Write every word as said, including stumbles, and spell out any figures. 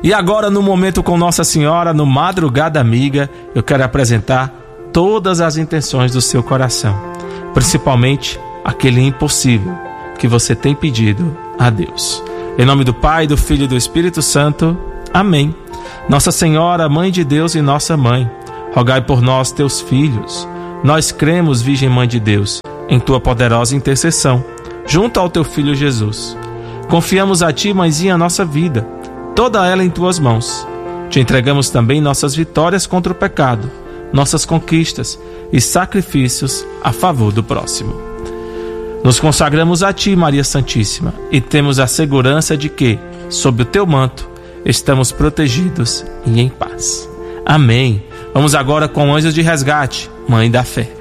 E agora, no momento com Nossa Senhora, no Madrugada Amiga, eu quero apresentar todas as intenções do seu coração, principalmente aquele impossível que você tem pedido a Deus. Em nome do Pai, do Filho e do Espírito Santo. Amém. Nossa Senhora, Mãe de Deus e Nossa Mãe, rogai por nós, teus filhos. Nós cremos, Virgem Mãe de Deus, em tua poderosa intercessão, junto ao teu Filho Jesus. Confiamos a ti, Mãezinha, a nossa vida, toda ela em tuas mãos. Te entregamos também nossas vitórias contra o pecado, nossas conquistas e sacrifícios a favor do próximo. Nos consagramos a ti, Maria Santíssima, e temos a segurança de que, sob o teu manto, estamos protegidos e em paz. Amém. Vamos agora com Anjos de Resgate, Mãe da Fé.